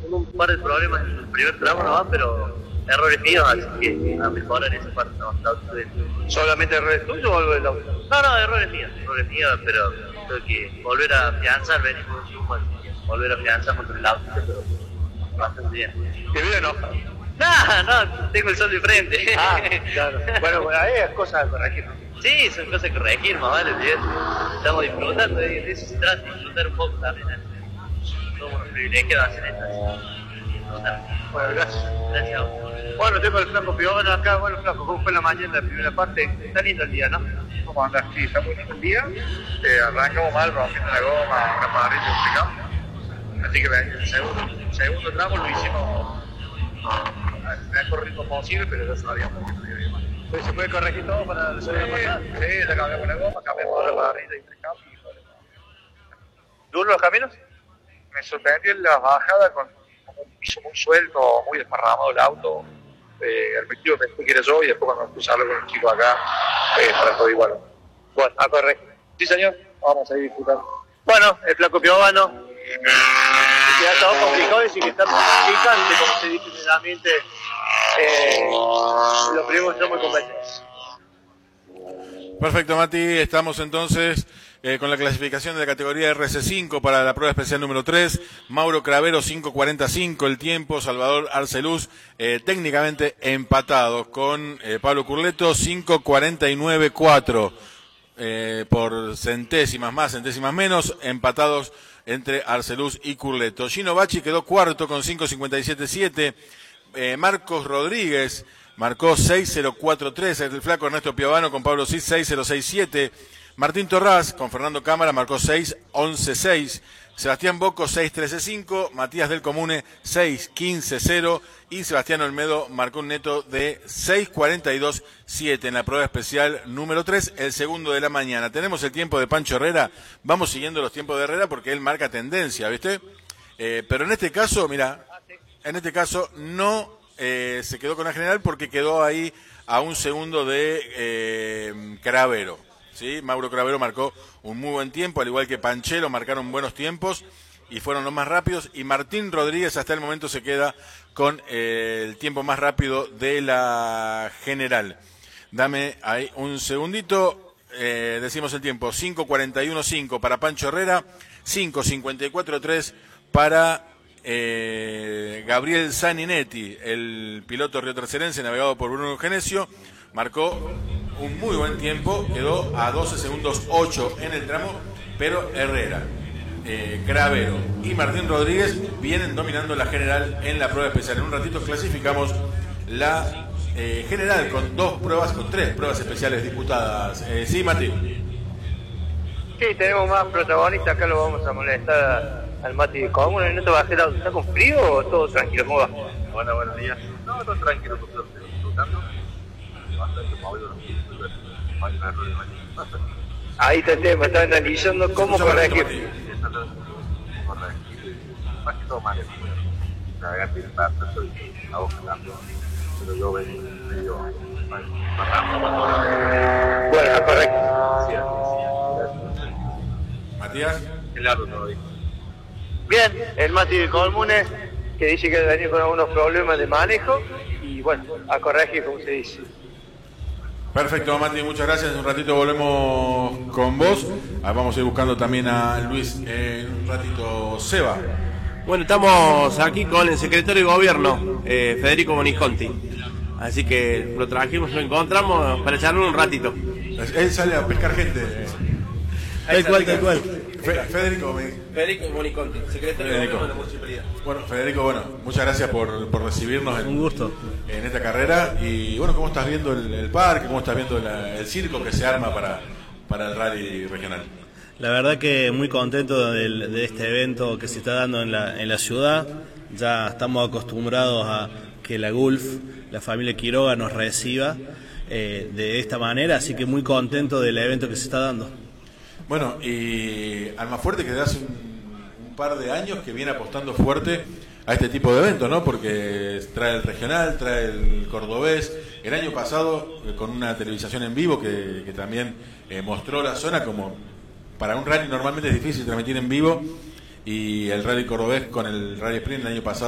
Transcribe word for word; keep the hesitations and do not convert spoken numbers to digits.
tuvo un par de problemas en el primer tramo nomás, pero errores míos, así que a mejorar esa parte. No, no, ¿Solamente errores tuyos o algo del auto? no, no, errores míos, errores míos, pero tengo que volver a afianzar, venir por un tiempo, volver a afianzar contra el auto, pero bastante bien. ¿Te veo enojado? No, no, tengo el sol de frente. Ah, claro. Bueno, bueno, ahí es cosa de corregir. Sí, son cosas que corregir, más vale, bien. Estamos disfrutando, de, de eso se trata, disfrutar un poco también. ¿eh? Somos unos privilegiados de hacer esto. Bueno, gracias. Gracias a vos. Bueno, tengo el flaco Piovano acá. Bueno, flaco, ¿cómo fue la mañana, la primera parte? Está lindo el día, ¿no? ¿Cómo andas? Sí, está muy lindo el día. Eh, arrancamos mal, rompiendo la goma, una parrilla complicada. Así que el segundo, el segundo tramo lo hicimos al mejor ritmo posible, pero ya sabíamos que no iba a ir mal. Pues se puede corregir todo para la semana pasada. Sí, ya cambiamos la goma, cambiamos la parrilla y tres cambios. ¿Duros los caminos? Me sorprendió en la bajada con un piso muy suelto, muy desparramado el auto. Eh, al principio pensé que era yo y después cuando me puse a hablar con el chico acá, eh, para todo igual. Bueno, a corregir. Sí, señor, vamos a seguir disfrutando. Bueno, el flaco Piovano. Que ha estado complicado y que está picante, como se dice generalmente. Eh, los primos son muy competentes. Perfecto, Mati. Estamos entonces eh, con la clasificación de la categoría R C cinco para la prueba especial número tres. Mauro Cravero, cinco cuarenta y cinco el tiempo. Salvador Arceluz, eh, técnicamente empatados con eh, Pablo Curleto, cinco cuarenta y nueve cuatro. Eh, por centésimas más, centésimas menos, empatados entre Arceluz y Curleto. Gino Bacci quedó cuarto con cinco cincuenta y siete siete. Eh, Marcos Rodríguez marcó seis cero cuatro tres. El flaco Ernesto Piovano con Pablo Cis seis cero seis siete. Martín Torrás con Fernando Cámara marcó seis once seis. Sebastián Bocco seis trece cinco. Matías del Comune seis quince cero. Y Sebastián Olmedo marcó un neto de seis cuarenta y dos siete en la prueba especial número tres, el segundo de la mañana. Tenemos el tiempo de Pancho Herrera. Vamos siguiendo los tiempos de Herrera porque él marca tendencia, ¿viste? Eh, pero en este caso, mira, en este caso no eh, se quedó con la general porque quedó ahí a un segundo de eh, Cravero. ¿Sí? Mauro Cravero marcó un muy buen tiempo, al igual que Panchero marcaron buenos tiempos y fueron los más rápidos, y Martín Rodríguez hasta el momento se queda con eh, el tiempo más rápido de la general. Dame ahí un segundito, eh, decimos el tiempo, cinco cuarenta y uno cinco para Pancho Herrera, cinco cincuenta y cuatro tres para eh, Gabriel Saninetti, el piloto riotercerense navegado por Bruno Genesio, marcó un muy buen tiempo, quedó a doce segundos ocho en el tramo, pero Herrera, eh, Cravero y Martín Rodríguez vienen dominando la general en la prueba especial. En un ratito clasificamos la eh, general con dos pruebas, con tres pruebas especiales disputadas. Eh, ¿Sí, Mati? Sí, tenemos más protagonistas, acá lo vamos a molestar al Mati de Comune. ¿No te va a hacer auto? ¿Está con frío o todo tranquilo? ¿Cómo va? Hola, buenos días. No, todo tranquilo, todo disfrutando. Bastante movido, ahí está el tema, está analizando cómo corregir. Más que todo más de navegar bien tanto, estoy abocando, pero yo vengo medio más rápido. Bueno, correcto. Matías. Claro, todo bien. Bien, el Mati de Comune, que dice que venía con algunos problemas de manejo, y bueno, a corregir, como se dice. Perfecto, Mati, muchas gracias. En un ratito volvemos con vos. Ah, vamos a ir buscando también a Luis en un ratito. Seba. Bueno, estamos aquí con el secretario de Gobierno, eh, Federico Bonisconti. Así que lo trajimos, lo encontramos para echarle un ratito. Él sale a pescar gente. Tal cual, tal cual. Fe, Federico, me... Federico Bonisconti, secretario Federico. de Gobierno de la Municipalidad. Bueno, Federico, bueno, muchas gracias por, por recibirnos en, Un gusto. en esta carrera. Y bueno, ¿cómo estás viendo el, el parque? ¿Cómo estás viendo la, el circo que se arma para, para el rally regional? La verdad que muy contento del, de este evento que se está dando en la, en la ciudad. Ya estamos acostumbrados a que la Gulf, la familia Quiroga, nos reciba eh, de esta manera, así que muy contento del evento que se está dando. Bueno, y Almafuerte, que de hace un, un par de años que viene apostando fuerte a este tipo de eventos, ¿no? Porque trae el regional, trae el cordobés. El año pasado, eh, con una televisación en vivo que, que también eh, mostró la zona como... Para un rally normalmente es difícil transmitir en vivo, y el rally cordobés con el rally sprint el año pasado